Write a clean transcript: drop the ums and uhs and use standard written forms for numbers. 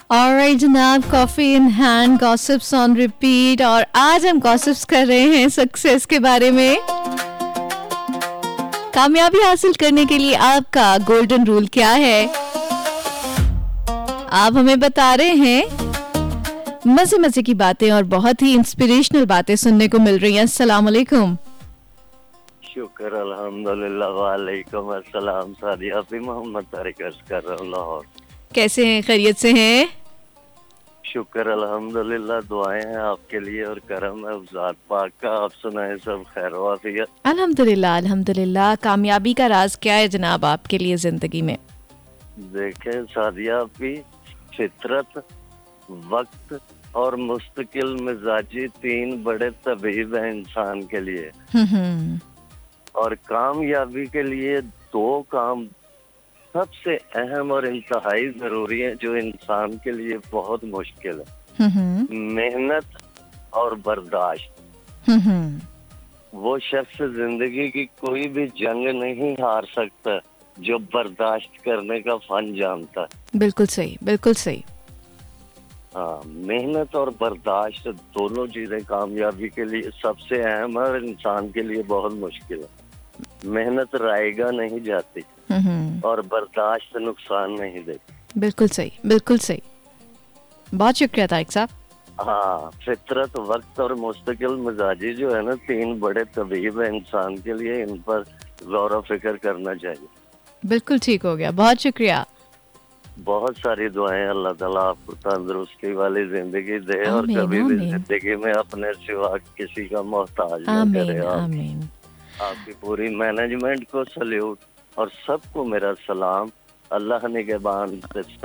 Alright जनाब, coffee in hand, gossips on repeat. और आज हम गॉसिप्स कर रहे हैं सक्सेस के बारे में। कामयाबी हासिल करने के लिए आपका गोल्डन रूल क्या है, आप हमें बता रहे हैं। मजे मजे की बातें और बहुत ही इंस्पिरेशनल बातें सुनने को मिल रही हैं। अस्सलाम वालेकुम। शुक्र अल्हम्दुलिल्लाह, वालेकुम अस्सलाम। सादिया भी मोहम्मद तारिक अर्ज कर रहा हूँ, लाहौर। कैसे हैं, खैरियत से हैं? शुक्र अल्हम्दुलिल्लाह, दुआएं हैं आपके लिए और करम है ज़ात पाक का। आप सुनाएं, सब खैर वाफियत? अल्हम्दुलिल्लाह अल्हम्दुलिल्लाह। कामयाबी का राज क्या है जनाब आपके लिए जिंदगी में? देखें सादिया भी, फितरत, वक्त और मुस्तकिल मिजाजी तीन बड़े तबीब हैं इंसान के लिए। और कामयाबी के लिए दो काम सबसे अहम और इंतहाई जरूरी है, जो इंसान के लिए बहुत मुश्किल है। मेहनत और बर्दाश्त। वो शख्स जिंदगी की कोई भी जंग नहीं हार सकता जो बर्दाश्त करने का फन जानता है। बिल्कुल सही, बिल्कुल सही। हाँ, मेहनत और बर्दाश्त दोनों चीजें कामयाबी के लिए सबसे अहम है और इंसान के लिए बहुत मुश्किल है। मेहनत रायगा नहीं जाती और बर्दाश्त नुकसान नहीं देती। बिल्कुल सही, बिल्कुल सही। बहुत शुक्रिया तारिक साहब। हाँ, फितरत, वक्त और मुस्तकिल मिजाजी जो है ना, तीन बड़े तबीब है इंसान के लिए। इन पर गौर व फिक्र करना चाहिए। बिल्कुल ठीक हो गया, बहुत शुक्रिया। बहुत सारी दुआएं, अल्लाह ताला आपको तंदुरुस्ती वाली जिंदगी दे और आमीन कभी भी आमीन जिंदगी में अपने सिवा किसी का मोहताज न करे। आमीन आमीन। आपकी पूरी मैनेजमेंट को सल्यूट और सबको मेरा सलाम। अल्लाह निगहबान।